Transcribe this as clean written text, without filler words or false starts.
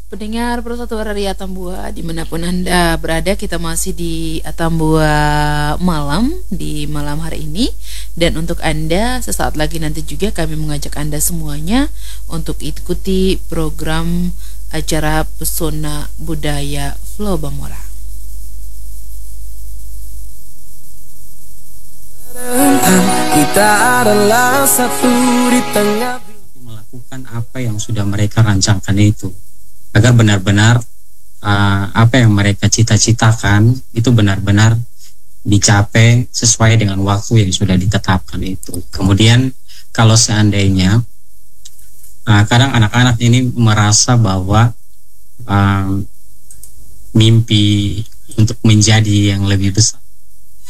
Pendengar Persatuan Radio Atambua dimanapun Anda berada, kita masih di Atambua Malam di malam hari ini. Dan untuk Anda, sesaat lagi nanti juga kami mengajak Anda semuanya untuk ikuti program acara Pesona Budaya Flow Bangora. Kita adalah satu di tengah, melakukan apa yang sudah mereka rancangkan itu, agar benar-benar apa yang mereka cita-citakan itu benar-benar dicapai sesuai dengan waktu yang sudah ditetapkan itu. Kemudian kalau seandainya kadang anak-anak ini merasa bahwa mimpi untuk menjadi yang lebih besar